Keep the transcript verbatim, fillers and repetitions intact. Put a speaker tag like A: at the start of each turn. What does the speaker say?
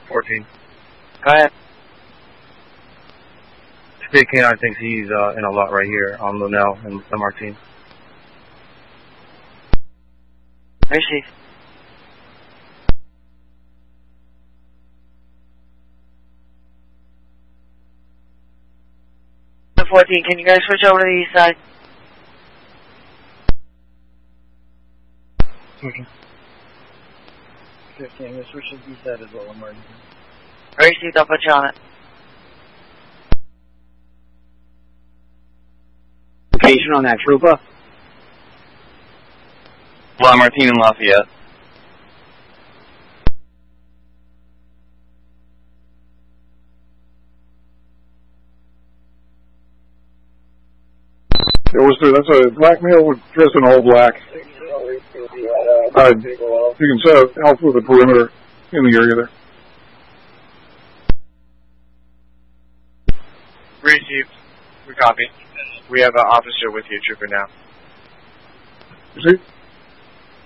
A: fourteen.
B: Go ahead.
A: State K nine thinks he's uh, in a lot right here on Lunel and San Martin.
B: Receive. fourteen, can you guys switch over to the east side?
A: Okay. fifteen, we'll switch to the east side as well, I'm ready.
B: Receive, I'll put you on it.
C: Location on that trooper?
D: San Martin and Lafayette.
E: It was there, that's a black male with dressed in all black. Uh, you can set up Alpha with a perimeter in the area there.
F: Received. We copy. We have an officer with you, trooper now.
E: You see?